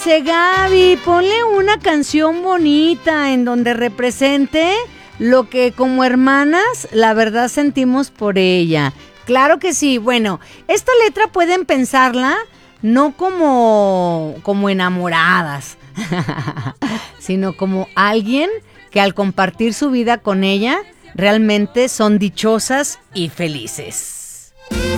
Dice Gaby, ponle una canción bonita en donde represente lo que como hermanas la verdad sentimos por ella. Claro que sí. Bueno, esta letra pueden pensarla no como enamoradas, sino como alguien que al compartir su vida con ella realmente son dichosas y felices.